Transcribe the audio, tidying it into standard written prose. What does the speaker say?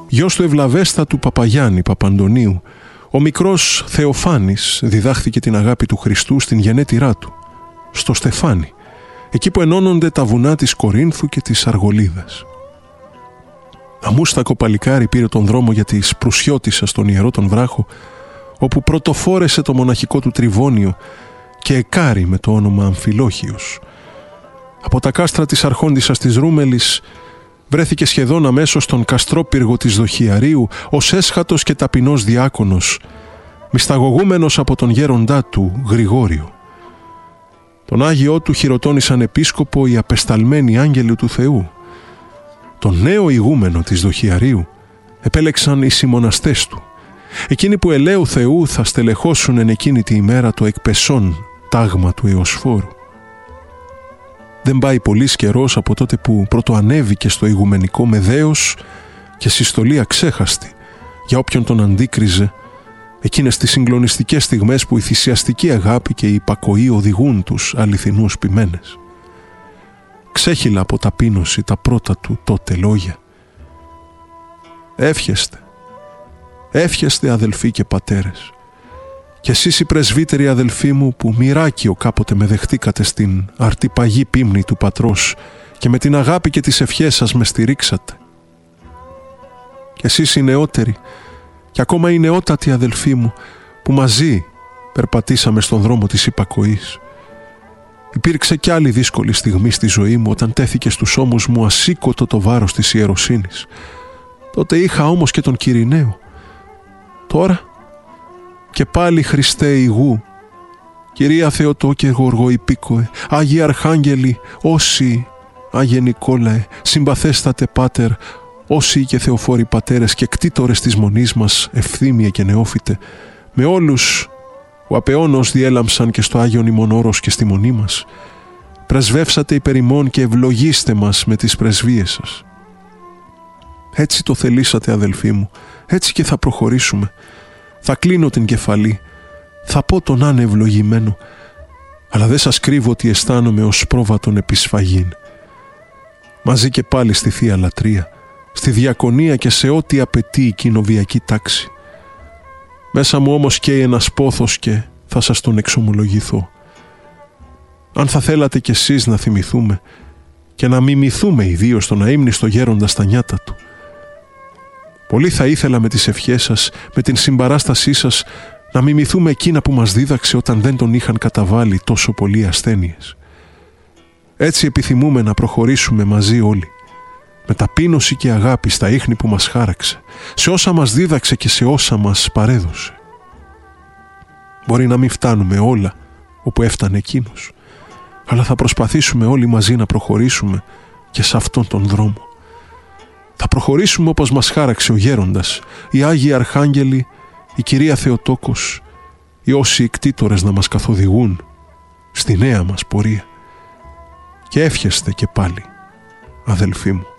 γιος του ευλαβέστατου Παπαγιάννη Παπαντονίου, ο μικρός Θεοφάνης διδάχθηκε την αγάπη του Χριστού στην γενέτειρά του, στο Στεφάνι, εκεί που ενώνονται τα βουνά της Κορίνθου και της Αργολίδας. Αμούστακο παλικάρι πήρε τον δρόμο για τη Σπρουσιώτισσα στον Ιερό τον Βράχο, όπου πρωτοφόρεσε το μοναχικό του τριβώνιο και εκάρι με το όνομα Αμφιλόχιος. Από τα κάστρα της Αρχόντισσας της Ρούμελης βρέθηκε σχεδόν αμέσως στον καστρόπυργο της Δοχιαρίου ως έσχατος και ταπεινός διάκονος, μυσταγωγούμενος από τον γέροντά του Γρηγόριο. Τον Άγιό του χειροτώνησαν επίσκοπο οι απεσταλμένοι άγγελοι του Θεού. Τον νέο ηγούμενο της Δοχιαρίου επέλεξαν οι συμμοναστές του, εκείνοι που ελαίου Θεού θα στελεχώσουν εν εκείνη τη ημέρα το εκπεσόν τάγμα του Εωσφόρου. Δεν πάει πολύς καιρός από τότε που πρωτοανέβηκε στο ηγουμενικό με δέος και συστολή αξέχαστη για όποιον τον αντίκριζε, εκείνες τις συγκλονιστικές στιγμές που η θυσιαστική αγάπη και η υπακοή οδηγούν τους αληθινούς ποιμένες. Ξέχυλα από ταπείνωση τα πρώτα του τότε λόγια. Εύχεστε αδελφοί και πατέρες, κι εσείς οι πρεσβύτεροι αδελφοί μου που μοιράκιο κάποτε με δεχτήκατε στην αρτιπαγή πίμνη του πατρός και με την αγάπη και τις ευχές σας με στηρίξατε. Κι εσείς οι νεότεροι και ακόμα οι νεότατοι αδελφοί μου που μαζί περπατήσαμε στον δρόμο της υπακοής. Υπήρξε κι άλλη δύσκολη στιγμή στη ζωή μου όταν τέθηκε στους ώμους μου ασήκωτο το βάρος της ιεροσύνης. Τότε είχα όμως και τον Κυριναίο. Τώρα και πάλι Χριστέ ηγού, Κυρία Θεοτό και Γοργοϊπίκοε, Άγιοι Αρχάγγελοι, όσοι, Άγιε Νικόλαε, συμπαθέστατε Πάτερ, όσοι και Θεοφόροι πατέρες και κτήτορες της μονής μας, ευθύμιε και νεόφυτε, με όλους που απεώνως διέλαμψαν και στο Άγιον ημών όρος και στη μονή μας, πρεσβεύσατε υπέρ ημών και ευλογήστε μας με τις πρεσβείες σας. Έτσι το θελήσατε αδελφοί μου, έτσι και θα προχωρήσουμε. Θα κλείνω την κεφαλή, θα πω τον ανευλογημένο, αλλά δεν σας κρύβω ότι αισθάνομαι ως πρόβατον επισφαγήν. Μαζί και πάλι στη Θεία Λατρεία, στη διακονία και σε ό,τι απαιτεί η κοινοβιακή τάξη. Μέσα μου όμως καίει ένας πόθος και θα σας τον εξομολογηθώ. Αν θα θέλατε κι εσείς να θυμηθούμε και να μιμηθούμε ιδίως τον αείμνηστο γέροντα στα νιάτα του. Πολύ θα ήθελα με τις ευχές σας, με την συμπαράστασή σας, να μιμηθούμε εκείνα που μας δίδαξε όταν δεν τον είχαν καταβάλει τόσο πολλοί ασθένειες. Έτσι επιθυμούμε να προχωρήσουμε μαζί όλοι, με ταπείνωση και αγάπη στα ίχνη που μας χάραξε, σε όσα μας δίδαξε και σε όσα μας παρέδωσε. Μπορεί να μην φτάνουμε όλα όπου έφτανε εκείνος, αλλά θα προσπαθήσουμε όλοι μαζί να προχωρήσουμε και σε αυτόν τον δρόμο. Θα προχωρήσουμε όπως μας χάραξε ο γέροντας, οι Άγιοι Αρχάγγελοι, η Κυρία Θεοτόκος, οι όσοι κτήτορες να μας καθοδηγούν στη νέα μας πορεία. Και εύχεστε και πάλι, αδελφοί μου.